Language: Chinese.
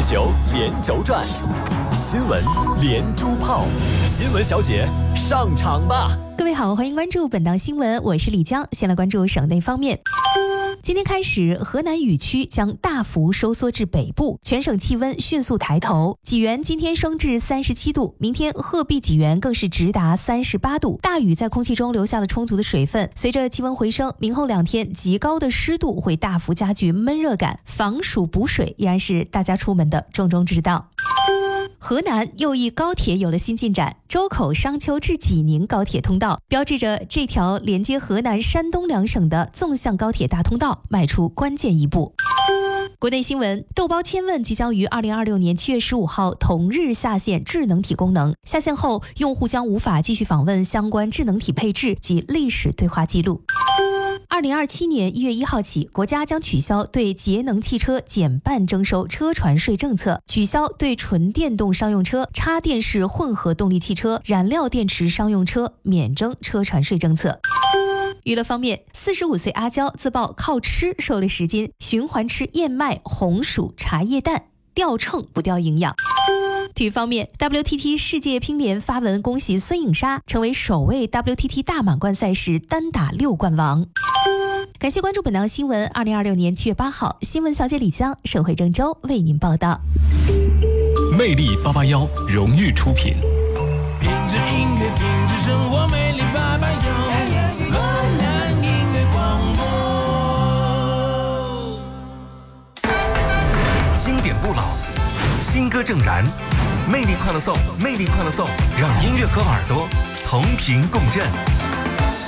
球连轴转，新闻连珠炮，新闻小姐上场吧！ 各位好，欢迎关注本档新闻，我是李江。先来关注省内方面。今天开始，河南雨区将大幅收缩至北部，全省气温迅速抬头。济源今天升至37度，明天鹤壁济源更是直达38度。大雨在空气中留下了充足的水分，随着气温回升，明后2天极高的湿度会大幅加剧闷热感，防暑补水依然是大家出门的重中之道。河南又一高铁有了新进展，周口商丘至济宁高铁通道标志着这条连接河南、山东两省的纵向高铁大通道迈出关键一步。国内新闻，豆包千问即将于2026年7月15号同日下线智能体功能，下线后用户将无法继续访问相关智能体配置及历史对话记录。2027年1月1号起，国家将取消对节能汽车减半征收车船税政策，取消对纯电动商用车、插电式混合动力汽车、燃料电池商用车免征车船税政策。娱乐方面，45岁阿娇自曝靠吃瘦了10斤，循环吃燕麦、红薯、茶叶蛋，掉秤不掉营养。体育方面 ，WTT 世界乒联发文恭喜孙颖莎成为首位 WTT 大满贯赛事单打6冠王。感谢关注本档新闻。2026年7月8号，新闻小姐李江、沈慧郑州为您报道。 魅力881荣誉出品。 品质音乐，品质生活，魅力881，河南音乐广播。 经典不老，新歌正燃，魅力快乐颂，魅力快乐颂，让音乐和耳朵同频共振。